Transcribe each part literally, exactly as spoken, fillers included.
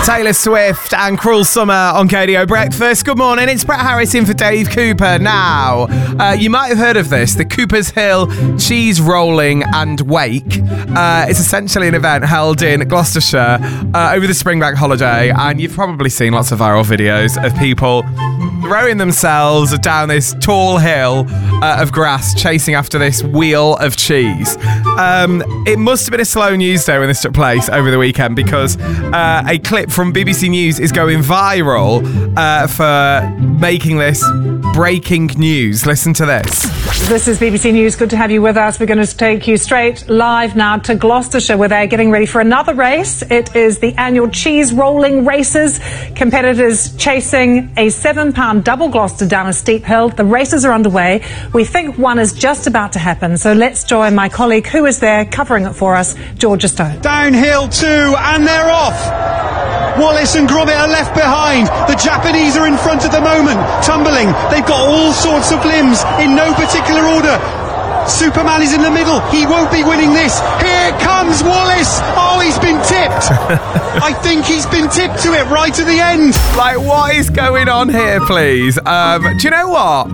Taylor Swift and Cruel Summer on K D O Breakfast. Good morning, it's Brett Harris in for Dave Cooper. Now, uh, you might have heard of this, the Cooper's Hill Cheese Rolling and Wake. Uh, it's essentially an event held in Gloucestershire uh, over the spring bank holiday, and you've probably seen lots of viral videos of people throwing themselves down this tall hill uh, of grass, chasing after this wheel of cheese. Um, it must have been a slow news day when this took place over the weekend, because uh, a clip from B B C News is going viral uh, for making this breaking news. Listen to this. This is B B C News. Good to have you with us. We're going to take you straight live now to Gloucestershire, where they're getting ready for another race. It is the annual cheese rolling races. Competitors chasing a seven pound double Gloucester down a steep hill. The races are underway. We think one is just about to happen. So let's join my colleague who is there covering it for us, Georgia Stone. Downhill two, and they're off. Wallace and Gromit are left behind. The Japanese are in front at the moment, tumbling. They've got all sorts of limbs in no particular order. Superman is in the middle. He won't be winning this. Here comes Wallace. Oh, he's been tipped. I think he's been tipped to it right at the end. Like, what is going on here, please? Um, do you know what?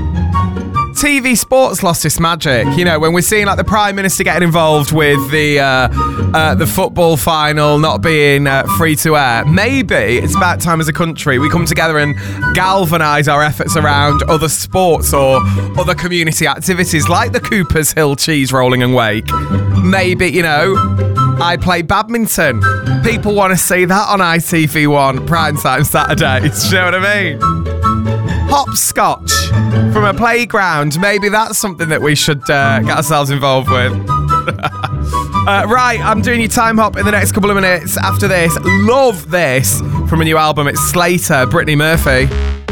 T V sports lost its magic. You know, when we're seeing like the Prime Minister getting involved with the uh, uh, the football final not being uh, free to air, maybe it's about time as a country we come together and galvanise our efforts around other sports or other community activities like the Cooper's Hill Cheese Rolling and Wake. Maybe, you know, I play badminton. People want to see that on I T V one primetime Saturdays. Do you know what I mean? Hopscotch from a playground. Maybe that's something that we should uh, get ourselves involved with. uh, right, I'm doing your time hop in the next couple of minutes. After this, love this from a new album. It's Slater, Brittany Murphy.